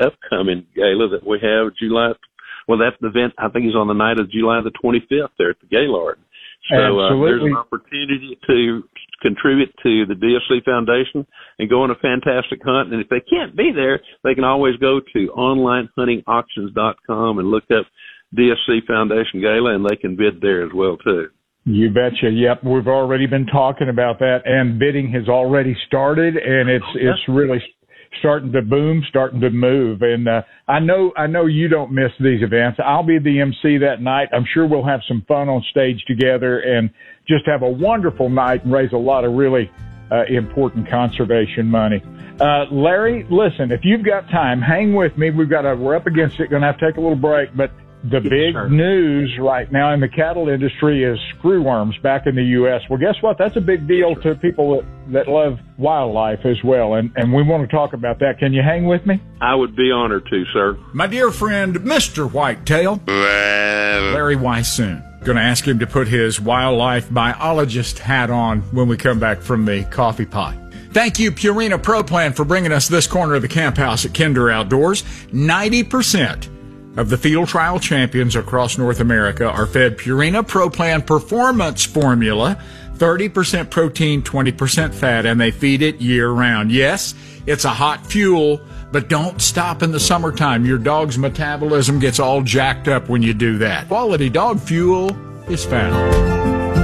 upcoming gala that we have July. Well, that event, I think, is on the night of July the 25th there at the Gaylord. So there's an opportunity to contribute to the DSC Foundation and go on a fantastic hunt. And if they can't be there, they can always go to onlinehuntingauctions.com and look up DSC Foundation Gala, and they can bid there as well, too. You betcha. Yep. We've already been talking about that, and bidding has already started, and it's really starting to boom, starting to move. And I know you don't miss these events. I'll be the MC that night. I'm sure we'll have some fun on stage together and just have a wonderful night and raise a lot of really important conservation money. Larry, listen, if you've got time, hang with me. We're up against it. Going to have to take a little break, but the big news right now in the cattle industry is screwworms back in the U.S. Well, guess what? That's a big deal to people that love wildlife as well, and we want to talk about that. Can you hang with me? I would be honored to, sir. My dear friend, Mr. Whitetail, Larry Weishuhn. Going to ask him to put his wildlife biologist hat on when we come back from the coffee pot. Thank you, Purina Pro Plan, for bringing us this corner of the camp house at Kinder Outdoors. 90% of the field trial champions across North America are fed Purina Pro Plan Performance Formula, 30% protein, 20% fat, and they feed it year-round. Yes, it's a hot fuel, but don't stop in the summertime. Your dog's metabolism gets all jacked up when you do that. Quality dog fuel is found.